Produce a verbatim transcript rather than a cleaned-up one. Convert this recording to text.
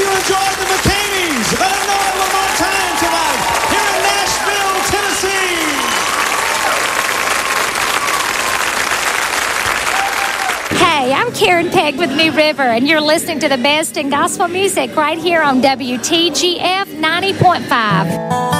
you enjoyed the McCainies. Let them know it one more time tonight here in Nashville, Tennessee. Hey, I'm Karen Pegg with New River, and you're listening to the best in gospel music right here on W T G F ninety point five.